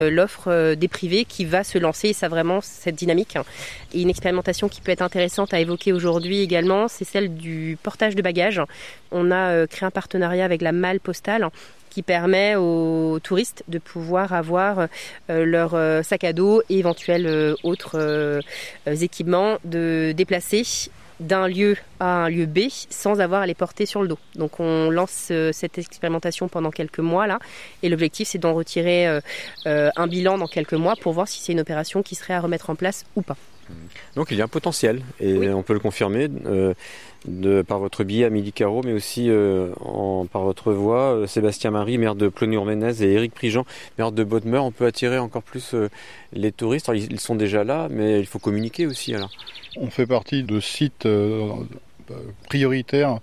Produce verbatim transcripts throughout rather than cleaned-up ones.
l'offre des privés qui va se lancer, et ça vraiment cette dynamique. Et une expérimentation qui peut être intéressante à évoquer aujourd'hui également, c'est celle du portage de bagages. On a créé un partenariat avec la Malle Postale qui permet aux touristes de pouvoir avoir leur sac à dos et éventuels autres équipements de déplacer d'un lieu à un lieu B sans avoir à les porter sur le dos. Donc on lance euh, cette expérimentation pendant quelques mois là, et l'objectif c'est d'en retirer euh, euh, un bilan dans quelques mois pour voir si c'est une opération qui serait à remettre en place ou pas. Donc il y a un potentiel, et oui. On peut le confirmer euh, de, par votre biais Amélie Carreau, mais aussi euh, en, par votre voix, euh, Sébastien Marie, maire de Plonnier-Ménez, et Éric Prigent, maire de Bodmeur. On peut attirer encore plus euh, les touristes. Alors, ils, ils sont déjà là, mais il faut communiquer aussi alors. On fait partie de sites euh, prioritaires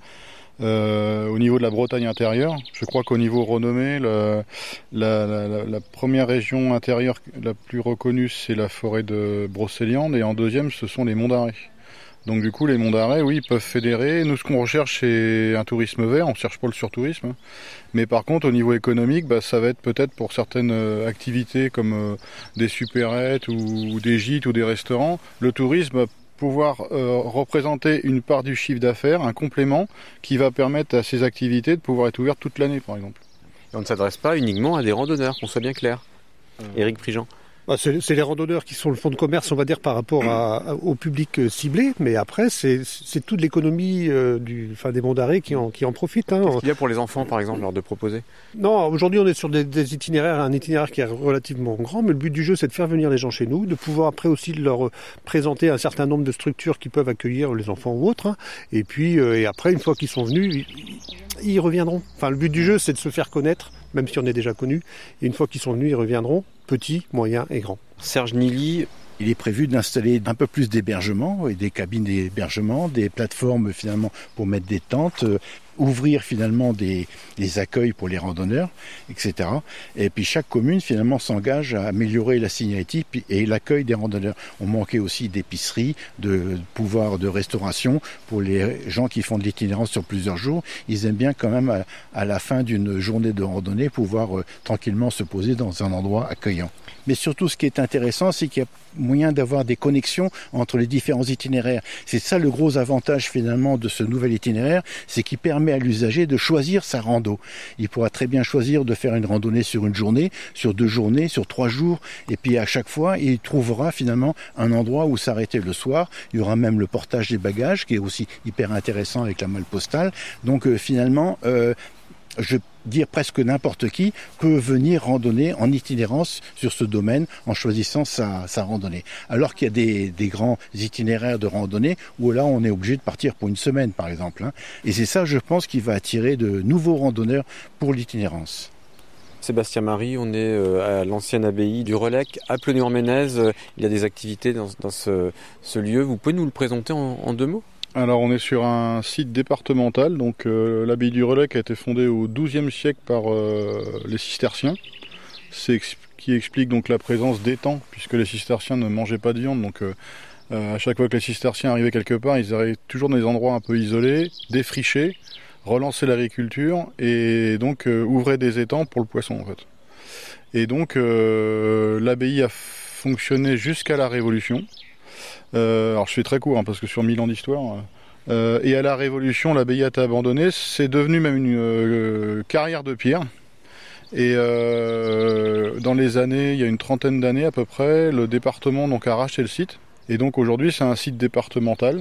euh, au niveau de la Bretagne intérieure. Je crois qu'au niveau renommé, la, la, la, la première région intérieure la plus reconnue, c'est la forêt de Brocéliande, et en deuxième, ce sont les Monts d'Arrée. Donc du coup, les Monts d'Arrée, oui, peuvent fédérer. Nous, ce qu'on recherche, c'est un tourisme vert. On ne cherche pas le surtourisme. Mais par contre, au niveau économique, bah, ça va être peut-être pour certaines activités comme euh, des supérettes ou, ou des gîtes ou des restaurants, le tourisme va pouvoir euh, représenter une part du chiffre d'affaires, un complément qui va permettre à ces activités de pouvoir être ouvertes toute l'année, par exemple. Et on ne s'adresse pas uniquement à des randonneurs, qu'on soit bien clair. Euh... Éric Prigent. Bah, c'est, c'est les randonneurs qui sont le fonds de commerce, on va dire, par rapport à, au public ciblé, mais après, c'est, c'est toute l'économie euh, du, enfin, des Monts d'Arrée qui en, qui en profite. Hein. Qu'est-ce qu'il y a pour les enfants, par exemple, leur de proposer ? Non, aujourd'hui, on est sur des, des itinéraires, un itinéraire qui est relativement grand, mais le but du jeu, c'est de faire venir les gens chez nous, de pouvoir après aussi leur présenter un certain nombre de structures qui peuvent accueillir les enfants ou autres, hein. Et puis, euh, et après, une fois qu'ils sont venus, ils, ils reviendront. Enfin, le but du jeu, c'est de se faire connaître, même si on est déjà connu. Et une fois qu'ils sont venus, ils reviendront, petits, moyens et grands. Serge Nilly. Il est prévu d'installer un peu plus d'hébergement et des cabines d'hébergement, des plateformes finalement pour mettre des tentes, euh, ouvrir finalement des, des accueils pour les randonneurs, et cetera. Et puis chaque commune finalement s'engage à améliorer la signalétique et l'accueil des randonneurs. On manquait aussi d'épicerie, de pouvoir de restauration pour les gens qui font de l'itinérance sur plusieurs jours. Ils aiment bien quand même à, à la fin d'une journée de randonnée pouvoir euh, tranquillement se poser dans un endroit accueillant. Mais surtout, ce qui est intéressant, c'est qu'il y a moyen d'avoir des connexions entre les différents itinéraires. C'est ça le gros avantage finalement de ce nouvel itinéraire, c'est qu'il permet à l'usager de choisir sa rando. Il pourra très bien choisir de faire une randonnée sur une journée, sur deux journées, sur trois jours, et puis à chaque fois, il trouvera finalement un endroit où s'arrêter le soir. Il y aura même le portage des bagages, qui est aussi hyper intéressant avec la Malle Postale. Donc euh, finalement, euh, je veux dire presque n'importe qui peut venir randonner en itinérance sur ce domaine en choisissant sa, sa randonnée. Alors qu'il y a des, des grands itinéraires de randonnée où là on est obligé de partir pour une semaine par exemple. Hein. Et c'est ça, je pense, qui va attirer de nouveaux randonneurs pour l'itinérance. Sébastien Marie, on est à l'ancienne abbaye du Relecq à Plonnier-Ménez. Il y a des activités dans, dans ce, ce lieu. Vous pouvez nous le présenter en, en deux mots ? Alors on est sur un site départemental, donc euh, l'abbaye du Relecq a été fondée au douzième siècle par euh, les cisterciens, c'est ce qui explique donc la présence d'étangs, puisque les cisterciens ne mangeaient pas de viande, donc euh, euh, à chaque fois que les cisterciens arrivaient quelque part, ils arrivaient toujours dans des endroits un peu isolés, défrichés, relancer l'agriculture et donc euh, ouvraient des étangs pour le poisson en fait. Et donc euh, l'abbaye a fonctionné jusqu'à la Révolution. Euh, alors je fais très court hein, parce que sur mille ans d'histoire. Euh, et à la Révolution, l'abbaye a été abandonnée. C'est devenu même une euh, carrière de pierre. Et euh, dans les années, il y a une trentaine d'années à peu près, le département donc a racheté le site. Et donc aujourd'hui, c'est un site départemental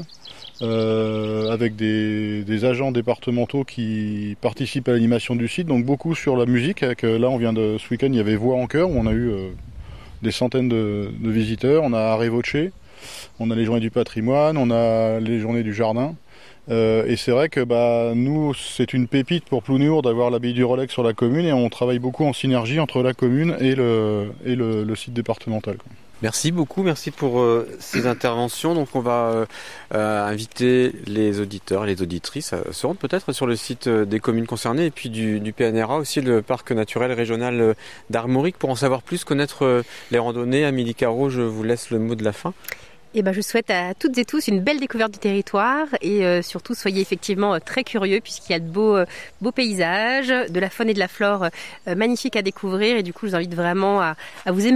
euh, avec des, des agents départementaux qui participent à l'animation du site. Donc beaucoup sur la musique. Avec, là, on vient de ce week-end, il y avait Voix en chœur où on a eu euh, des centaines de, de visiteurs. On a Arrêt Voce. On a les journées du patrimoine, on a les journées du jardin. Euh, et c'est vrai que bah, nous, c'est une pépite pour Plounéour d'avoir l'abbaye du Relecq sur la commune et on travaille beaucoup en synergie entre la commune et le, et le, le site départemental. Quoi. Merci beaucoup, merci pour euh, ces interventions. Donc on va euh, euh, inviter les auditeurs et les auditrices à se rendre peut-être sur le site des communes concernées et puis du, du P N R A, aussi le parc naturel régional d'Armorique. Pour en savoir plus, connaître les randonnées, Amélie Carreau, je vous laisse le mot de la fin. Et ben, je souhaite à toutes et tous une belle découverte du territoire et euh, surtout soyez effectivement euh, très curieux puisqu'il y a de beaux, euh, beaux paysages, de la faune et de la flore euh, magnifiques à découvrir et du coup je vous invite vraiment à, à vous aimer